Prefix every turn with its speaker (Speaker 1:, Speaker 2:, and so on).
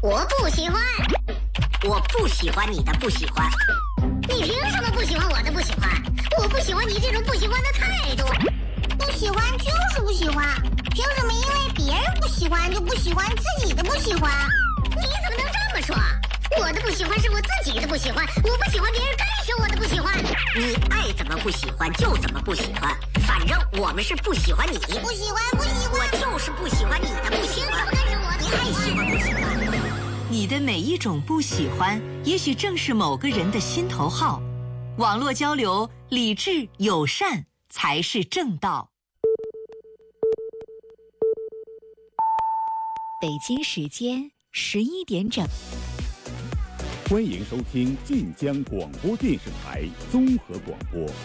Speaker 1: 我不喜欢。
Speaker 2: 我不喜欢你的不喜欢。
Speaker 1: 你凭什么不喜欢我的不喜欢？我不喜欢你这种不喜欢的态度。
Speaker 3: 不喜欢就是不喜欢，凭什么因为别人不喜欢就不喜欢自己的不喜欢？
Speaker 1: 你怎么能这么说？我的不喜欢是我自己的不喜欢，我不喜欢别人干涉我的不喜欢。
Speaker 2: 你爱怎么不喜欢就怎么不喜欢，反正我们是不喜欢你。
Speaker 3: 不喜欢，不喜欢。
Speaker 2: 我就是不喜欢你的不喜欢。
Speaker 1: 干涉我的？
Speaker 2: 你爱喜欢不喜欢？
Speaker 4: 你的每一种不喜欢，也许正是某个人的心头好。网络交流，理智友善才是正道。
Speaker 5: 北京时间11点整。
Speaker 6: 欢迎收听晋江广播电视台综合广播。